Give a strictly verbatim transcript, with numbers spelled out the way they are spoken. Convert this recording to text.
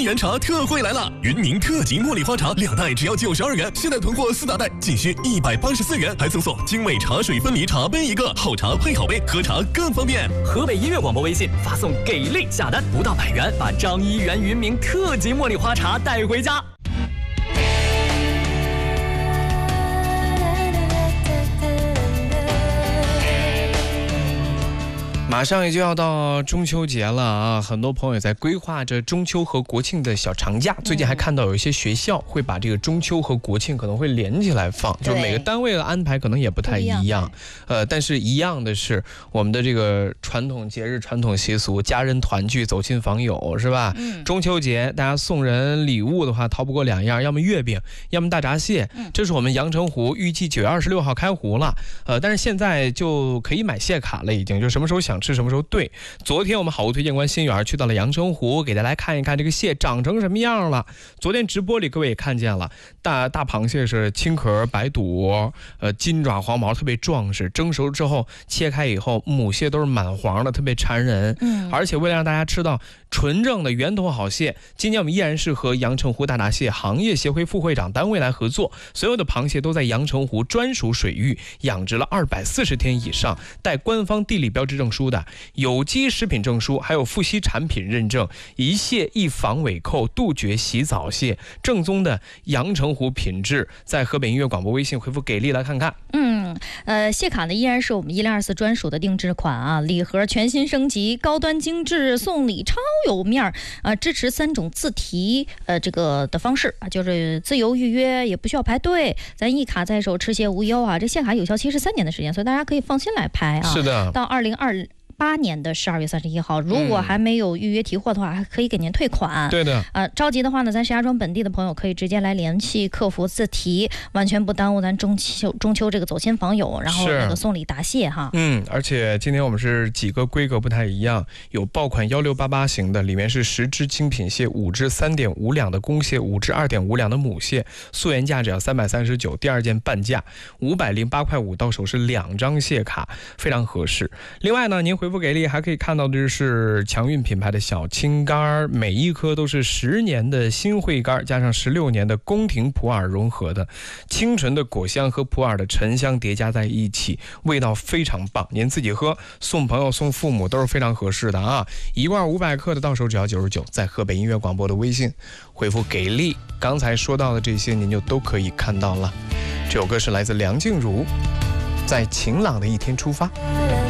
元茶特惠来了！云茗特级茉莉花茶两袋只要九十二元，现在囤货四大袋仅需一百八十四元，还赠送精美茶水分离茶杯一个，好茶配好杯，喝茶更方便。 河北音乐广播微信发送给力下单，不到百元，把张一元云茗特级茉莉花茶带回家。 马上也就要到中秋节了啊，很多朋友在规划着中秋和国庆的小长假。最近还看到有一些学校会把这个中秋和国庆可能会连起来放，就是每个单位的安排可能也不太一样。呃，但是一样的是我们的这个传统节日、传统习俗，家人团聚、走亲访友，是吧？嗯。中秋节大家送人礼物的话，逃不过两样，要么月饼，要么大闸蟹。嗯。这是我们阳澄湖预计九月二十六号开湖了，呃，但是现在就可以买蟹卡了，已经就什么时候想吃什么时候对。昨天我们好物推荐官新远去到了阳澄湖，给大家看一看这个蟹长成什么样了。昨天直播里各位也看见了，大大螃蟹是青壳白肚，呃，金爪黄毛，特别壮实。蒸熟之后切开以后，母蟹都是满黄的，特别馋人。嗯，而且为了让大家吃到纯正的源头好蟹，今年我们依然是和阳澄湖大闸蟹行业协会副会长单位来合作，所有的螃蟹都在阳澄湖专属水域养殖了二百四十天以上，带官方地理标志证书的，有机食品证书，还有富硒产品认证，一蟹一防尾扣，杜绝洗澡蟹，正宗的阳澄湖品质。在河北音乐广播微信回复给力来看看。 嗯，呃，蟹卡呢依然是我们一零二四专属的定制款啊，礼盒全新升级，高端精致，送礼超有面儿啊、呃！支持三种自提呃这个的方式啊，就是自由预约，也不需要排队，咱一卡在手，吃蟹无忧啊！这蟹卡有效期是三年的时间，所以大家可以放心来拍啊。 是的， 到二零二八年的十二月三十一号，如果还没有预约提货的话，还可以给您退款。 对的， 呃，着急的话呢，咱石家庄本地的朋友可以直接来联系客服自提，完全不耽误咱中秋中秋这个走亲访友，然后那个送礼答谢哈。 嗯，而且今天我们是几个规格不太一样，有爆款幺六八八型的，里面是十只精品蟹，五只三点五两的公蟹，五只二点五两的母蟹，溯源价只要三百三十九，第二件半价五百零八块五，到手是两张蟹卡，非常合适。另外呢，您回复给力还可以看到的是强运品牌的小青柑，每一颗都是十年的新惠柑加上十六年的宫廷普洱融合的，清纯的果香和普洱的沉香叠加在一起，味道非常棒。您自己喝，送朋友送父母都是非常合适的啊！一罐五百克的到手只要九十九，在河北音乐广播的微信回复给力，刚才说到的这些您就都可以看到了。这首歌是来自梁静茹，在晴朗的一天出发。